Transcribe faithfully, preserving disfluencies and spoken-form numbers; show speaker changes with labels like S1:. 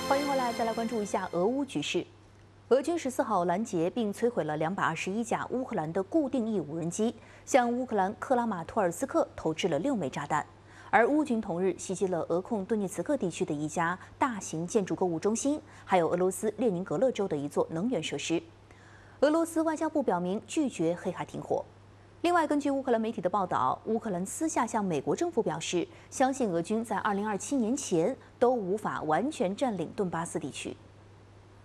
S1: 欢迎回来，再来关注一下俄乌局势。俄军十四号拦截并摧毁了两百二十一架乌克兰的固定翼无人机，向乌克兰克拉马托尔斯克投掷了六枚炸弹。而乌军同日袭击了俄控顿涅茨克地区的一家大型建筑购物中心，还有俄罗斯列宁格勒州的一座能源设施。俄罗斯外交部表明拒绝黑海停火。另外，根据乌克兰媒体的报道，乌克兰私下向美国政府表示，相信俄军在二零二七年前都无法完全占领顿巴斯地区。